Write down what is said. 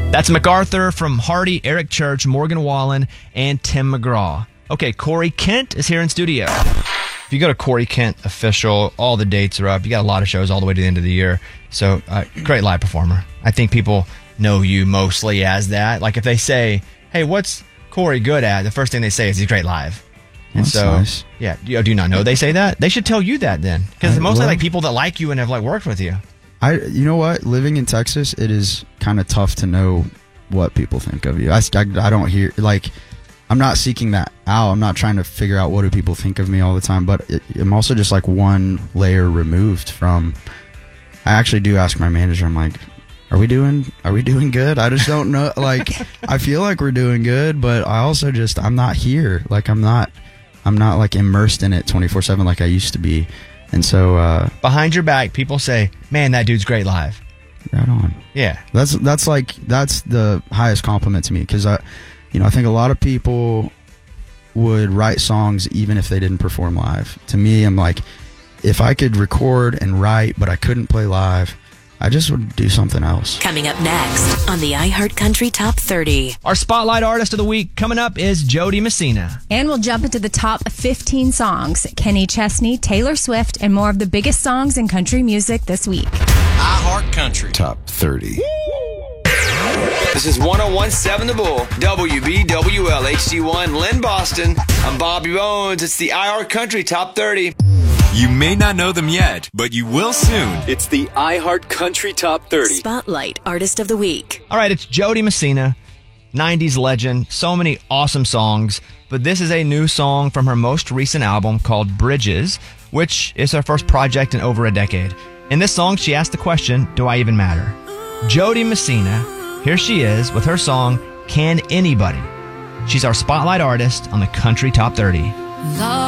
That's MacArthur from Hardy, Eric Church, Morgan Wallen, and Tim McGraw. Okay, Corey Kent is here in studio. If you go to Corey Kent Official, all the dates are up. You got a lot of shows all the way to the end of the year. So, great live performer. I think people know you mostly as that. Like if they say, hey, what's Corey good at? The first thing they say is he's great live. And That's so, nice. yeah, do you not know they say that? They should tell you that then. Because mostly like people that like you and have like worked with you. You know what? Living in Texas, it is kind of tough to know what people think of you. I don't hear, like, I'm not seeking that out. I'm not trying to figure out what do people think of me all the time, but I'm also just like one layer removed from, I actually do ask my manager, I'm like, are we doing good? I just don't know. Like, I feel like we're doing good, but I also just, I'm not here. Like, I'm not like immersed in it 24/7 like I used to be. And so behind your back, people say, man, that dude's great live. Right on. Yeah. That's the highest compliment to me, because I think a lot of people would write songs even if they didn't perform live. To me, I'm like, if I could record and write but I couldn't play live, I just would do something else. Coming up next on the iHeartCountry Top 30. Our Spotlight Artist of the Week coming up is Jody Messina. And we'll jump into the top 15 songs. Kenny Chesney, Taylor Swift, and more of the biggest songs in country music this week. iHeartCountry Top 30. This is 101.7 The Bull, WBWL HD1, Lynn, Boston. I'm Bobby Bones. It's the iHeartCountry Top 30. You may not know them yet, but you will soon. It's the iHeartCountry Top 30. Spotlight Artist of the Week. All right, it's Jody Messina, 90s legend. So many awesome songs, but this is a new song from her most recent album called Bridges, which is her first project in over a decade. In this song, she asked the question, do I even matter? Jody Messina, here she is with her song, Can Anybody? She's our Spotlight Artist on the Country Top 30.